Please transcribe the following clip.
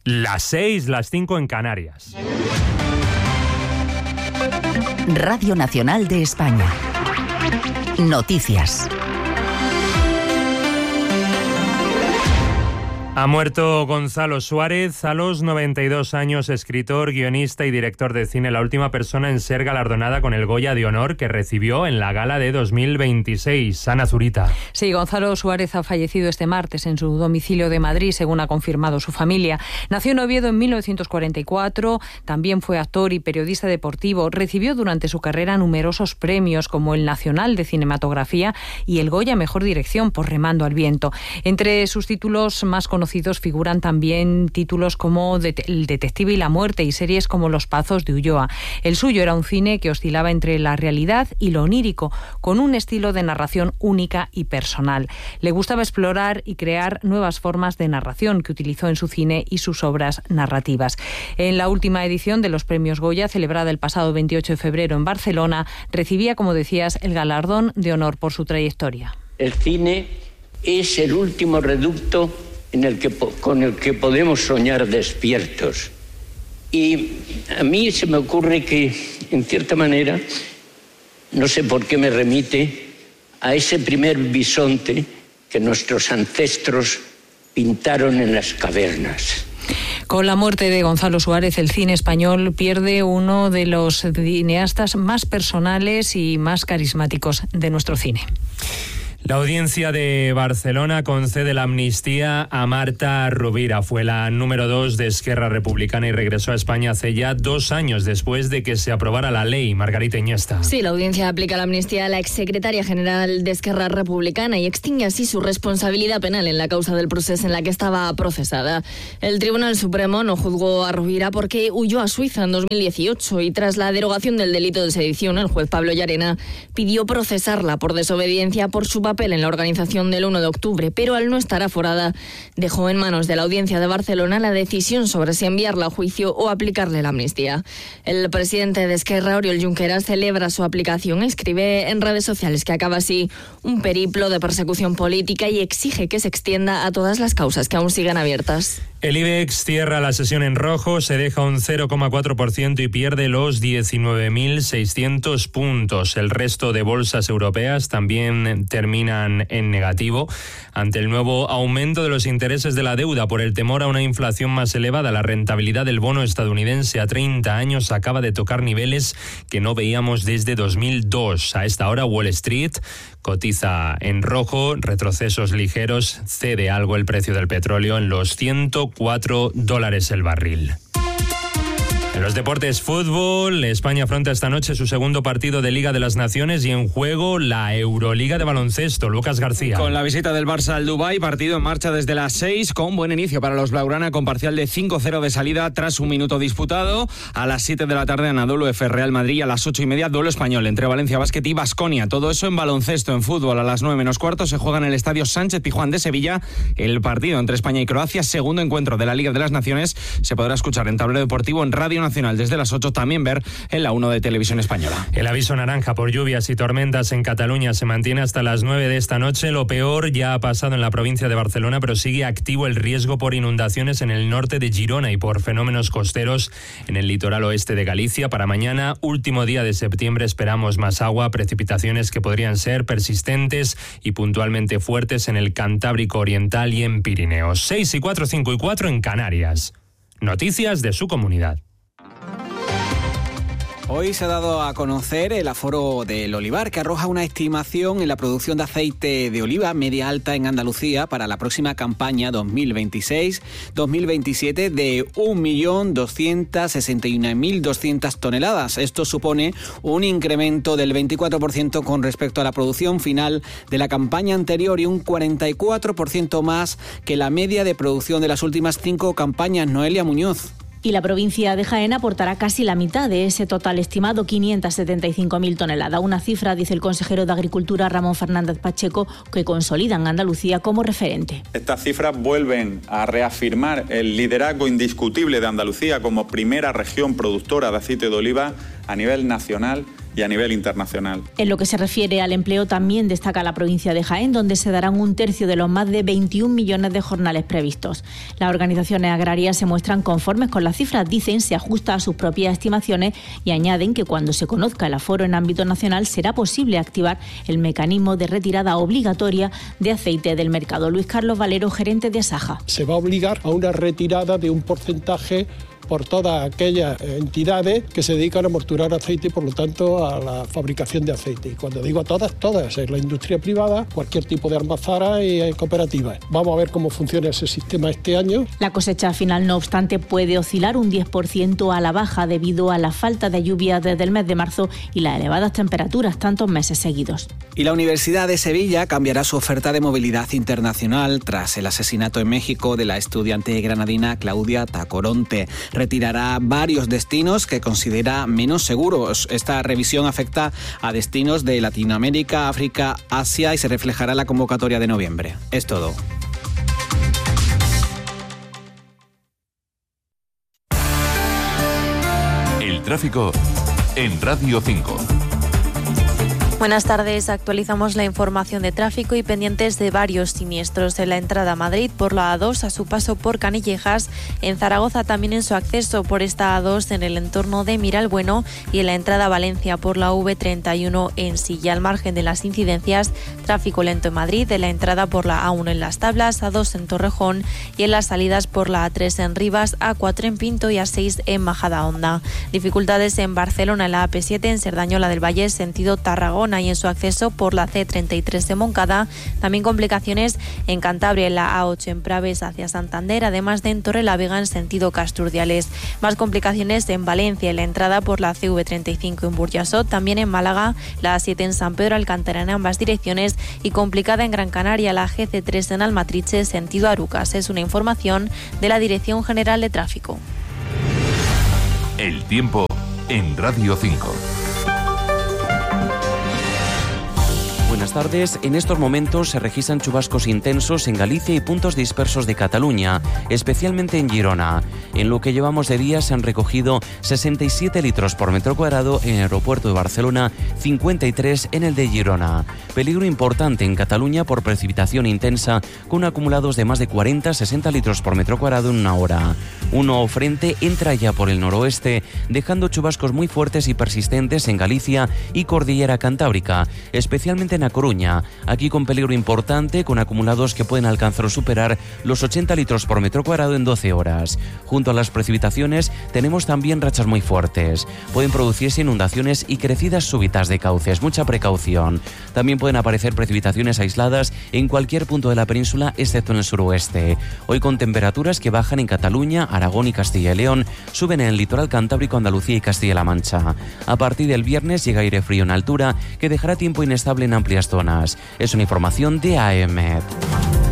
Las 6, las 5 en Canarias. Radio Nacional de España. Noticias. Ha muerto Gonzalo Suárez a los 92 años, escritor, guionista y director de cine, la última persona en ser galardonada con el Goya de Honor que recibió en la gala de 2026. Ana Zurita. Sí, Gonzalo Suárez ha fallecido este martes en su domicilio de Madrid, según ha confirmado su familia. Nació en Oviedo en 1944, también fue actor y periodista deportivo. Recibió durante su carrera numerosos premios como el Nacional de Cinematografía y el Goya Mejor Dirección por Remando al Viento. Entre sus títulos más conocidos figuran también títulos como El detective y la muerte y series como Los Pazos de Ulloa. El suyo era un cine que oscilaba entre la realidad y lo onírico, con un estilo de narración única y personal. Le gustaba explorar y crear nuevas formas de narración que utilizó en su cine y sus obras narrativas. En la última edición de los Premios Goya, celebrada el pasado 28 de febrero en Barcelona, recibía, como decías, el galardón de honor por su trayectoria. El cine es el último reducto con el que podemos soñar despiertos. Y a mí se me ocurre que, en cierta manera, no sé por qué me remite a ese primer bisonte que nuestros ancestros pintaron en las cavernas. Con la muerte de Gonzalo Suárez, el cine español pierde uno de los cineastas más personales y más carismáticos de nuestro cine. La audiencia de Barcelona concede la amnistía a Marta Rovira. Fue la número 2 de Esquerra Republicana y regresó a España hace ya 2 años después de que se aprobara la ley. Margarita Iniesta. Sí, la audiencia aplica la amnistía a la exsecretaria general de Esquerra Republicana y extingue así su responsabilidad penal en la causa del proceso en la que estaba procesada. El Tribunal Supremo no juzgó a Rovira porque huyó a Suiza en 2018 y tras la derogación del delito de sedición, el juez Pablo Llarena pidió procesarla por desobediencia por su papel en la organización del 1 de octubre, pero al no estar aforada, dejó en manos de la Audiencia de Barcelona la decisión sobre si enviarla a juicio o aplicarle la amnistía. El presidente de Esquerra, Oriol Junqueras, celebra su aplicación, escribe en redes sociales que acaba así un periplo de persecución política y exige que se extienda a todas las causas que aún sigan abiertas. El IBEX cierra la sesión en rojo, se deja un 0,4% y pierde los 19.600 puntos. El resto de bolsas europeas también terminan en negativo ante el nuevo aumento de los intereses de la deuda por el temor a una inflación más elevada. La rentabilidad del bono estadounidense a 30 años acaba de tocar niveles que no veíamos desde 2002. A esta hora Wall Street cotiza en rojo, retrocesos ligeros, cede algo el precio del petróleo en los $104 el barril. En los deportes, fútbol, España afronta esta noche su segundo partido de Liga de las Naciones y en juego la Euroliga de baloncesto. Lucas García. Con la visita del Barça al Dubái, partido en marcha desde las 6 con buen inicio para los blaugrana con parcial de 5-0 de salida tras un minuto disputado. A las 7 de la tarde Anadolu F Real Madrid y a las 8:30 duelo español entre Valencia Basket y Baskonia. Todo eso en baloncesto. En fútbol a las 9:15 se juega en el Estadio Sánchez Pizjuán de Sevilla el partido entre España y Croacia, segundo encuentro de la Liga de las Naciones. Se podrá escuchar en Tablero Deportivo en Radio Nacional desde las 8, también ver en la 1 de Televisión Española. El aviso naranja por lluvias y tormentas en Cataluña se mantiene hasta las 9 de esta noche. Lo peor ya ha pasado en la provincia de Barcelona, pero sigue activo el riesgo por inundaciones en el norte de Girona y por fenómenos costeros en el litoral oeste de Galicia. Para mañana, último día de septiembre, esperamos más agua, precipitaciones que podrían ser persistentes y puntualmente fuertes en el Cantábrico Oriental y en Pirineos. 6 y 4, 5 y 4 en Canarias. Noticias de su comunidad. Hoy se ha dado a conocer el aforo del olivar, que arroja una estimación en la producción de aceite de oliva media alta en Andalucía para la próxima campaña 2026-2027 de 1.261.200 toneladas. Esto supone un incremento del 24% con respecto a la producción final de la campaña anterior y un 44% más que la media de producción de las últimas 5 campañas. Noelia Muñoz. Y la provincia de Jaén aportará casi la mitad de ese total estimado, 575.000 toneladas. Una cifra, dice el consejero de Agricultura, Ramón Fernández Pacheco, que consolidan a Andalucía como referente. Estas cifras vuelven a reafirmar el liderazgo indiscutible de Andalucía como primera región productora de aceite de oliva a nivel nacional y a nivel internacional. En lo que se refiere al empleo, también destaca la provincia de Jaén, donde se darán 1/3 de los más de 21 millones de jornales previstos. Las organizaciones agrarias se muestran conformes con las cifras, dicen se ajusta a sus propias estimaciones y añaden que cuando se conozca el aforo en ámbito nacional será posible activar el mecanismo de retirada obligatoria de aceite del mercado. Luis Carlos Valero, gerente de Asaja. Se va a obligar a una retirada de un porcentaje por todas aquellas entidades que se dedican a morturar aceite y por lo tanto a la fabricación de aceite. Y cuando digo todas, en la industria privada, cualquier tipo de almazara y cooperativas. Vamos a ver cómo funciona ese sistema este año. La cosecha final, no obstante, puede oscilar un 10% a la baja debido a la falta de lluvia desde el mes de marzo y las elevadas temperaturas tantos meses seguidos. Y la Universidad de Sevilla cambiará su oferta de movilidad internacional tras el asesinato en México de la estudiante granadina Claudia Tacoronte. Retirará varios destinos que considera menos seguros. Esta revisión afecta a destinos de Latinoamérica, África, Asia y se reflejará en la convocatoria de noviembre. Es todo. El tráfico en Radio 5. Buenas tardes, actualizamos la información de tráfico y pendientes de varios siniestros en la entrada a Madrid por la A2 a su paso por Canillejas, en Zaragoza también en su acceso por esta A2 en el entorno de Miralbueno y en la entrada a Valencia por la V31 en Silla. Al margen de las incidencias, tráfico lento en Madrid, en la entrada por la A1 en Las Tablas, A2 en Torrejón y en las salidas por la A3 en Rivas, A4 en Pinto y A6 en Majadahonda. Dificultades en Barcelona en la AP7 en Cerdañola del Valle, sentido Tarragona y en su acceso por la C33 de Moncada. También complicaciones en Cantabria en la A8 en Praves hacia Santander, además de en Torrelavega en sentido Casturdiales. Más complicaciones en Valencia en la entrada por la CV35 en Burjasot, también en Málaga, la A7 en San Pedro Alcántara en ambas direcciones y complicada en Gran Canaria la GC3 en Almatriche sentido Arucas. Es una información de la Dirección General de Tráfico. El tiempo en Radio 5. Buenas tardes. En estos momentos se registran chubascos intensos en Galicia y puntos dispersos de Cataluña, especialmente en Girona. En lo que llevamos de día se han recogido 67 litros por metro cuadrado en el aeropuerto de Barcelona, 53 en el de Girona. Peligro importante en Cataluña por precipitación intensa, con acumulados de más de 40-60 litros por metro cuadrado en una hora. Un nuevo frente entra ya por el noroeste, dejando chubascos muy fuertes y persistentes en Galicia y Cordillera Cantábrica, especialmente en A Coruña, aquí con peligro importante, con acumulados que pueden alcanzar o superar los 80 litros por metro cuadrado en 12 horas. Junto a las precipitaciones tenemos también rachas muy fuertes. Pueden producirse inundaciones y crecidas súbitas de cauces, mucha precaución. También pueden aparecer precipitaciones aisladas en cualquier punto de la península, excepto en el suroeste. Hoy con temperaturas que bajan en Cataluña, Aragón y Castilla y León, suben en el litoral cantábrico, Andalucía y Castilla-La Mancha. A partir del viernes llega aire frío en altura que dejará tiempo inestable en amplias zonas. Es una información de AEMET.